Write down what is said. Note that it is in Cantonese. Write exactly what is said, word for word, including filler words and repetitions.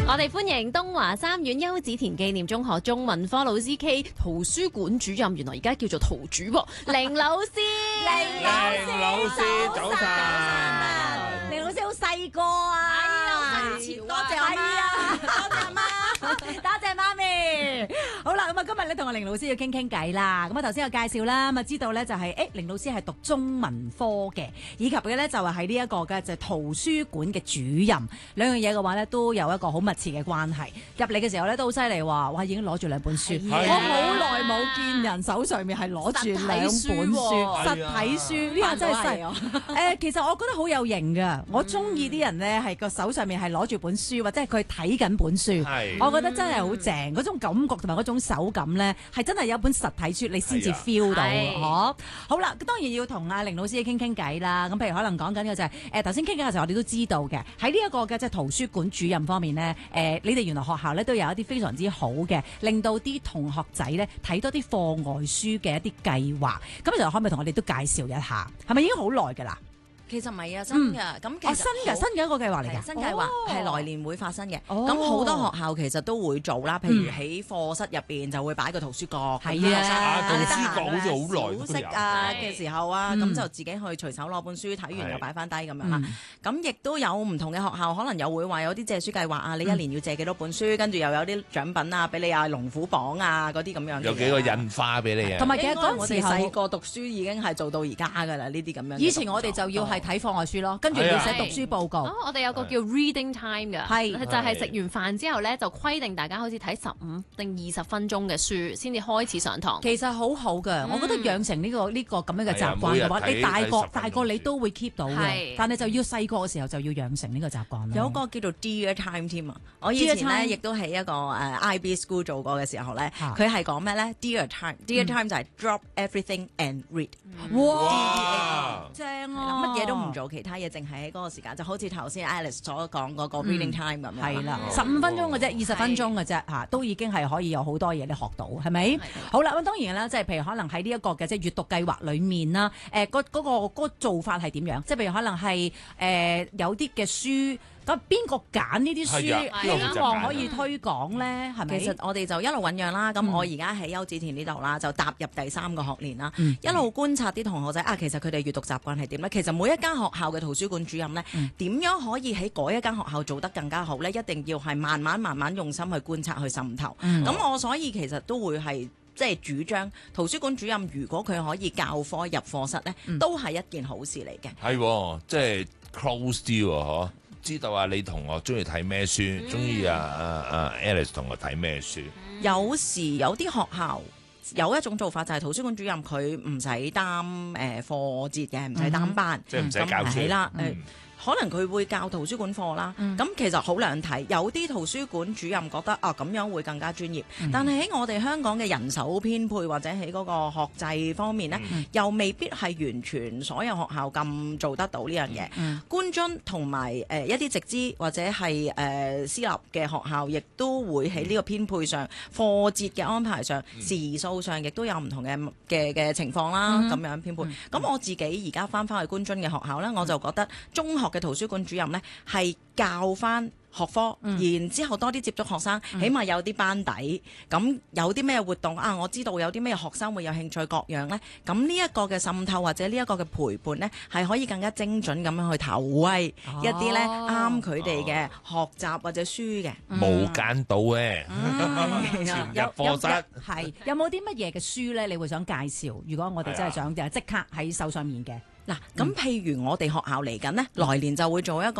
我哋歡迎東華三院邱子田紀念中學中文科老師 K 圖書館主任，原來而家叫做圖主喎，凌老師。 凌老師， 老師早晨。 凌老師好細個啊！ 係多謝阿媽，多謝阿媽，多謝媽咪。好啦，咁啊，今日咧同阿凌老師要傾傾偈啦。咁啊，頭先有介紹啦，咁啊知道咧就係誒凌老師係讀中文科嘅，以及嘅咧就係喺呢一個嘅就係圖書館嘅主任，兩樣嘢嘅話咧都有一個好密切嘅關係。入嚟嘅時候咧都好犀利喎，哇已經攞住兩本書， 啊、 我好耐冇見人手上面係攞住兩本書，實體書呢下真係犀利。誒，其實我覺得好有型㗎，我中意啲人咧係個手上面係攞住本書，或者係佢睇緊本書，我覺得真係好正，嗰種感覺同埋嗰種手感咧，係真係有一本實體書你先至 feel 到，嗬。好啦，當然要同阿凌老師傾傾偈啦。咁譬如可能講緊嘅就係誒頭先傾緊嘅時候，我哋都知道嘅喺呢一個嘅即係圖書館主任方面咧，誒、呃、你哋原來學校咧都有一啲非常之好嘅，令到啲同學仔咧睇多啲課外書嘅一啲計劃。咁就可唔可以同我哋都介紹一下？係咪已經好耐㗎啦？ 其實唔係啊，新㗎。咁、嗯、其實、哦、 新嘅新嘅一個計劃嚟嘅， 新計劃係來年會發生嘅。 哦、 咁好多學校其實都會做啦，譬如喺課室入邊就會擺個圖書角。 係、嗯、啊， 圖書角好似好耐小息啊嘅時候啊，咁、嗯、就自己去隨手攞本書睇完又擺翻低咁樣啦。咁亦都有唔同嘅學校，可能又會話有啲借書計劃啊，你一年要借幾多本書，跟住又有啲獎品啊，俾你啊龍虎榜啊嗰啲咁樣。 有幾個印花俾你啊？ 同埋其實嗰陣時候細個讀書已經係做到而家㗎啦，呢啲咁樣。 以前我哋就要係睇課外書咯，跟住要寫讀書報告。 哦，我哋有個叫 reading time 㗎， 係就係食完飯之後咧，就規定大家好似睇十五定二十分鐘嘅書先至開始上堂。 其實好好㗎、嗯，我覺得養成呢、呢個呢、呢個咁樣嘅習慣嘅話，你大個大個你都會 keep 到嘅。但係就要細個嘅時候就要養成呢個習慣。 有個叫做 Dear Time 添啊！我以前咧亦都喺一個誒 I B School 做過嘅時候咧，佢係講咩咧 ？Dear Time，Dear Time、嗯、就係 drop everything and read。 哇！正啊！ 乜嘢都唔做，其他嘢淨係喺嗰個時間，就好似頭先 Alice 所講嗰個 reading time 咁、嗯、樣。係啦，十五分鐘嘅啫，二十分鐘嘅啫嚇，都已經係可以有好多嘢你學到，係咪？好啦，咁當然啦，即係譬如可能喺呢一個嘅即係閱讀計劃裡面啦，誒嗰嗰個嗰個做法係點樣？即係譬如可能係誒、呃、有啲嘅書。咁邊個揀呢啲書，希望可以推廣咧？係咪？ 其實我哋就一路醖釀啦。咁、嗯、我而家喺邱子田呢度啦，就踏入第三個學年啦、嗯。一路觀察啲同學仔啊，其實佢哋閱讀習慣係點咧？其實每一間學校嘅圖書館主任咧，點、嗯、樣可以喺嗰一間學校做得更加好咧？一定要係慢慢慢慢用心去觀察去滲透。咁、嗯、我所以其實都會係即係主張圖書館主任，如果佢可以教科入課室咧、嗯，都係一件好事嚟嘅。 係，即係 close 啲喎，嗬。知道啊，你同學中意睇咩書？中意啊啊啊 Alice 同學睇咩書？ 有時有啲學校有一種做法就係圖書館主任佢唔使擔誒課節嘅，唔使擔班， 即係唔使教書啦。可能佢會教圖書館課啦，咁、嗯、其實好兩睇。有啲圖書館主任覺得啊咁樣會更加專業，嗯、但係喺我哋香港嘅人手編配或者喺嗰個學制方面呢、嗯，又未必係完全所有學校咁做得到呢樣嘢。嗯、官津同埋誒一啲直資或者係誒、呃、私立嘅學校，亦都會喺呢個編配上、課節嘅安排上、嗯、時數上，亦都有唔同嘅嘅嘅情況啦。咁、嗯、樣編配。咁、嗯、我自己而家返返去官津嘅學校呢，我就覺得中學嘅圖書館主任呢係教翻學科，嗯、然之後多啲接觸學生，嗯、起碼有啲班底。咁有啲咩活動啊？我知道有啲咩學生會有興趣各樣呢。咁呢一個嘅滲透或者呢一個嘅陪伴呢，係可以更加精準咁樣去投喂一啲呢啱佢哋嘅學習或者書嘅。 無間道嘅，潛入課室係有冇啲乜嘢嘅書呢？你會想介紹？如果我哋真係想就即刻喺手上面嘅。 嗱，咁譬如我哋學校嚟緊呢，來年就會做一個